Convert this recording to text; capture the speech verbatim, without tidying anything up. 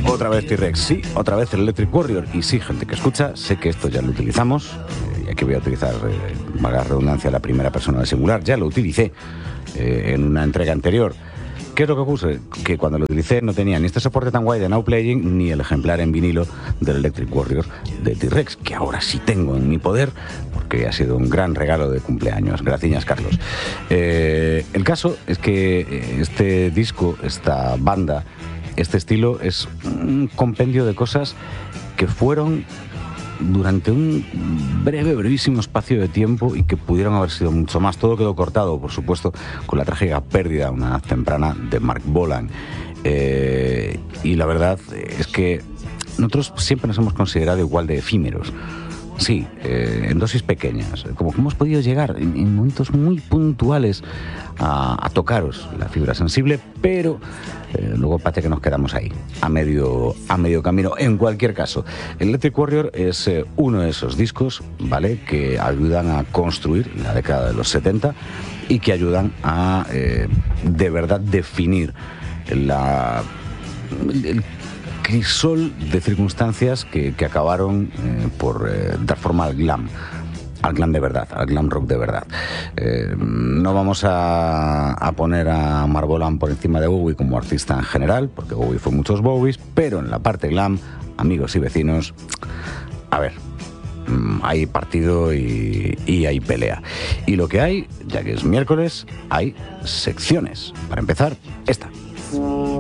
Otra vez T-Rex, sí, otra vez el Electric Warrior. Y sí, gente que escucha, sé que esto ya lo utilizamos. Eh, y aquí voy a utilizar, eh, valga la redundancia, la primera persona del singular. Ya lo utilicé eh, en una entrega anterior. ¿Qué es lo que ocurre? Que cuando lo utilicé no tenía ni este soporte tan guay de Now Playing ni el ejemplar en vinilo del Electric Warrior de T-Rex, que ahora sí tengo en mi poder, porque ha sido un gran regalo de cumpleaños. Gracias, Carlos. Eh, el caso es que este disco, esta banda, este estilo es un compendio de cosas que fueron durante un breve, brevísimo espacio de tiempo y que pudieron haber sido mucho más. Todo quedó cortado, por supuesto, con la trágica pérdida a una edad temprana de Mark Bolan. Eh, y la verdad es que nosotros siempre nos hemos considerado igual de efímeros. Sí, eh, en dosis pequeñas, como que hemos podido llegar en, en momentos muy puntuales a, a tocaros la fibra sensible, pero eh, luego parece que nos quedamos ahí, a medio, a medio camino. En cualquier caso, el Electric Warrior es eh, uno de esos discos, ¿vale?, que ayudan a construir la década de los setenta y que ayudan a eh, de verdad definir la... el, crisol de circunstancias que, que acabaron eh, por eh, dar forma al glam, al glam de verdad, al glam rock de verdad. Eh, no vamos a, a poner a Mark Bolan por encima de Bowie como artista en general, porque Bowie fue muchos Bowies, pero en la parte glam, amigos y vecinos, a ver, hay partido y, y hay pelea. Y lo que hay, ya que es miércoles, hay secciones. Para empezar, esta.